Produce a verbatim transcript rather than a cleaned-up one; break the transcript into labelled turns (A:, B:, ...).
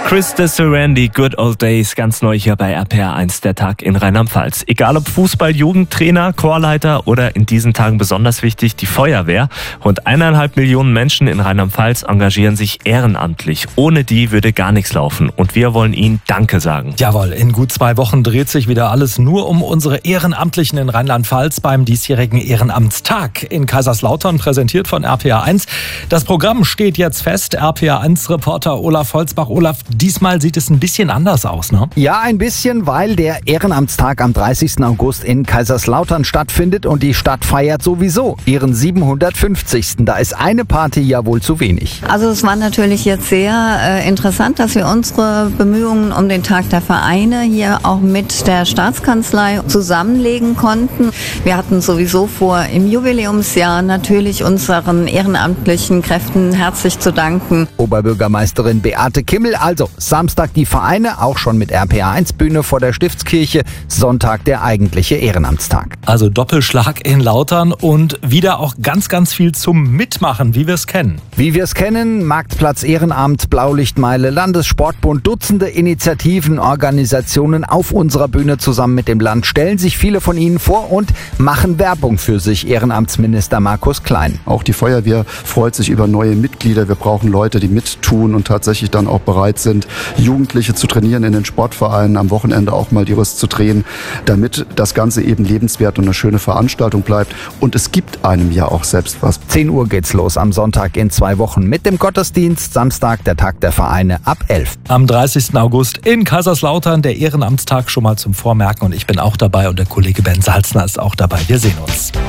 A: Chris de Serendy, Good Old Days, ganz neu hier bei R P R eins, der Tag in Rheinland-Pfalz. Egal ob Fußball, Jugendtrainer, Chorleiter oder in diesen Tagen besonders wichtig, die Feuerwehr. Rund eineinhalb Millionen Menschen in Rheinland-Pfalz engagieren sich ehrenamtlich. Ohne die würde gar nichts laufen. Und wir wollen ihnen Danke sagen.
B: Jawohl, in gut zwei Wochen dreht sich wieder alles nur um unsere Ehrenamtlichen in Rheinland-Pfalz beim diesjährigen Ehrenamtstag in Kaiserslautern, präsentiert von R P R eins. Das Programm steht jetzt fest. R P R eins-Reporter Olaf Holzbach. Olaf, diesmal sieht es ein bisschen anders aus, ne?
C: Ja, ein bisschen, weil der Ehrenamtstag am dreißigsten August in Kaiserslautern stattfindet und die Stadt feiert sowieso ihren siebenhundertfünfzigsten Da ist eine Party ja wohl zu wenig.
D: Also es war natürlich jetzt sehr äh, interessant, dass wir unsere Bemühungen um den Tag der Vereine hier auch mit der Staatskanzlei zusammenlegen konnten. Wir hatten sowieso vor, im Jubiläumsjahr natürlich unseren ehrenamtlichen Kräften herzlich zu danken.
C: Oberbürgermeisterin Beate Kimmel, also Samstag die Vereine, auch schon mit R P R eins Bühne vor der Stiftskirche, Sonntag der eigentliche Ehrenamtstag.
B: Also Doppelschlag in Lautern und wieder auch ganz, ganz viel zum Mitmachen, wie wir es kennen.
C: Wie wir es kennen, Marktplatz Ehrenamt, Blaulichtmeile, Landessportbund, Dutzende Initiativen, Organisationen auf unserer Bühne zusammen mit dem Land stellen sich viele von ihnen vor und machen Werbung für sich, Ehrenamtsminister Markus Klein.
E: Auch die Feuerwehr freut sich über neue Mitglieder. Wir brauchen Leute, die mittun und tatsächlich dann auch bereit sind, Jugendliche zu trainieren in den Sportvereinen, am Wochenende auch mal die Rüst zu drehen, damit das Ganze eben lebenswert und eine schöne Veranstaltung bleibt. Und es gibt einem ja auch selbst was.
C: zehn Uhr geht's los am Sonntag in zwei Wochen mit dem Gottesdienst. Samstag der Tag der Vereine ab elf.
B: Am dreißigsten August in Kaiserslautern der Ehrenamtstag, schon mal zum Vormerken, und ich bin auch dabei und der Kollege Ben Salzner ist auch dabei. Wir sehen uns.